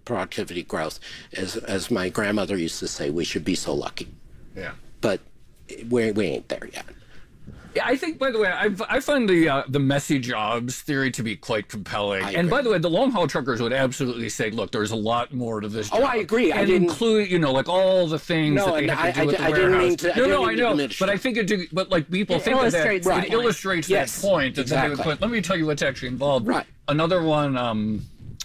productivity growth. As my grandmother used to say, we should be so lucky. Yeah. But we ain't there yet. Yeah, I think, by the way, I find the messy jobs theory to be quite compelling. And by the way, the long haul truckers would absolutely say, look, there's a lot more to this job. Oh, I agree. And include, you know, like all the things that they have to do with the warehouse. Didn't mean to. I know. But I think but like people think of that. It illustrates that point. Exactly. Let me tell you what's actually involved. Right. Another one,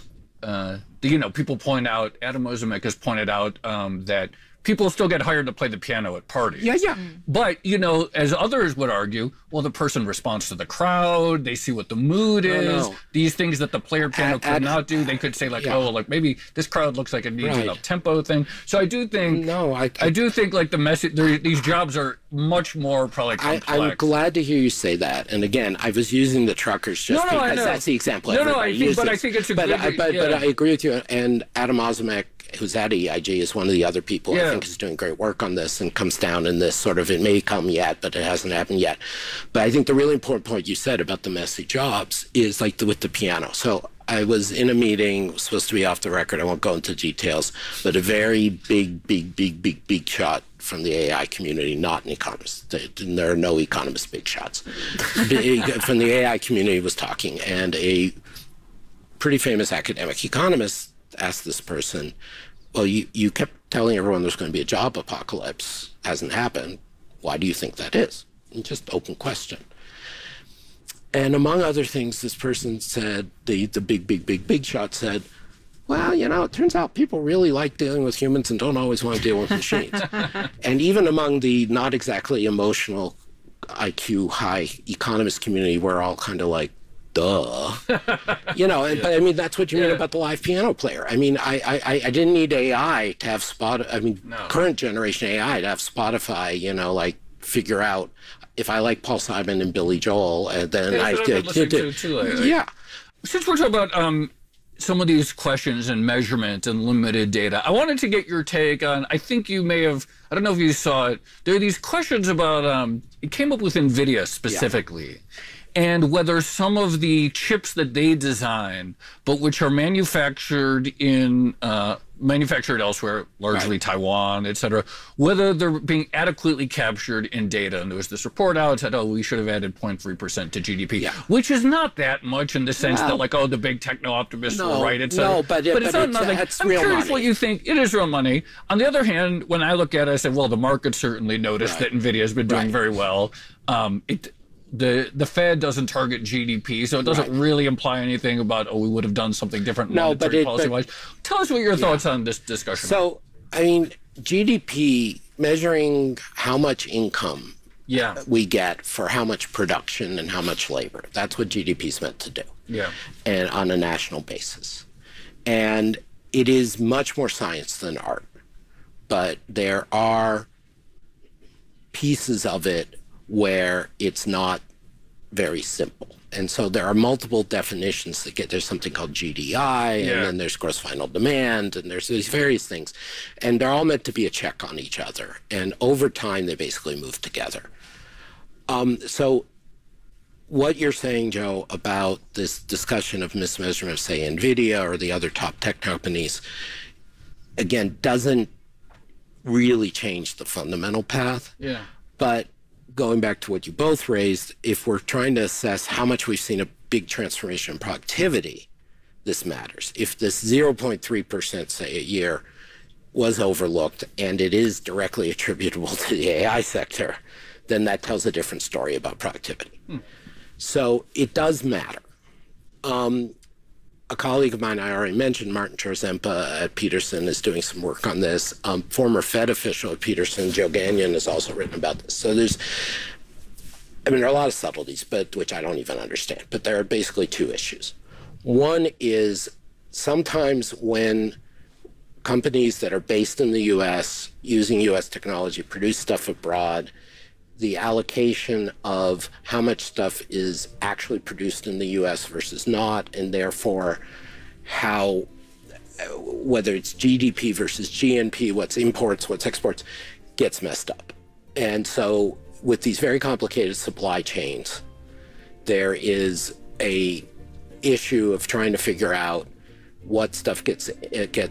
you know, people point out, Adam Ozimek has pointed out that people still get hired to play the piano at parties. Yeah, yeah. But, you know, as others would argue, well, the person responds to the crowd. They see what the mood is. No. These things that the player piano could not do. They could say, like, oh, like maybe this crowd looks like it needs an up-tempo thing. So I do think, I do think, like, the message, these jobs are much more probably complex. I'm glad to hear you say that. And again, I was using the truckers just because that's the example. I think it's a but I agree with you. And Adam Ozimek, who's at EIG, is one of the other people I think is doing great work on this and comes down in this sort of, it may come yet, but it hasn't happened yet. But I think the really important point you said about the messy jobs is like with the piano. So I was in a meeting, supposed to be off the record, I won't go into details, but a very big shot from the AI community, not an economist. There are no economist big shots. From the AI community was talking, and a pretty famous academic economist asked this person, well, you kept telling everyone there's going to be a job apocalypse. Hasn't happened. Why do you think that is? And just open question. And among other things, this person said, the big shot said, well, you know, it turns out people really like dealing with humans and don't always want to deal with machines. And even among the not exactly emotional IQ high economist community, we're all kind of like, duh. You know, but I mean, that's what you mean about the live piano player. I mean, I didn't need AI to have current generation AI to have Spotify, you know, like figure out if I like Paul Simon and Billy Joel, and then I did. Yeah. Since we're talking about some of these questions and measurement and limited data, I wanted to get your take on, I think you may have, I don't know if you saw it, there are these questions about, it came up with NVIDIA specifically. And whether some of the chips that they design, but which are manufactured elsewhere, largely Taiwan, et cetera, whether they're being adequately captured in data. And there was this report out that said, oh, we should have added 0.3% to GDP, which is not that much in the sense that, like, oh, the big techno-optimists were right, et cetera. No, but it's not nothing. I'm curious what you think. It is real money. On the other hand, when I look at it, I say, well, the market certainly noticed that NVIDIA has been doing very well. The Fed doesn't target GDP, so it doesn't really imply anything about, oh, we would have done something different monetary policy-wise. Tell us what your thoughts on this discussion are. So, I mean, GDP, measuring how much income we get for how much production and how much labor, that's what GDP is meant to do. Yeah. And on a national basis. And it is much more science than art. But there are pieces of it where it's not very simple. And so there are multiple definitions that there's something called GDI, and then there's gross final demand, and there's these various things. And they're all meant to be a check on each other. And over time, they basically move together. So what you're saying, Joe, about this discussion of mismeasurement of, say, NVIDIA or the other top tech companies, again, doesn't really change the fundamental path. Yeah. But going back to what you both raised, if we're trying to assess how much we've seen a big transformation in productivity, this matters. If this 0.3%, say, a year was overlooked and it is directly attributable to the AI sector, then that tells a different story about productivity. So it does matter. A colleague of mine, I already mentioned, Martin Czarzempa at Peterson, is doing some work on this. Former Fed official at Peterson, Joe Gagnon, has also written about this. So there are a lot of subtleties, which I don't even understand, but there are basically two issues. One is sometimes when companies that are based in the U.S., using U.S. technology, produce stuff abroad, the allocation of how much stuff is actually produced in the U.S. versus not, and therefore whether it's GDP versus GNP, what's imports, what's exports, gets messed up. And so with these very complicated supply chains, there is a issue of trying to figure out what stuff gets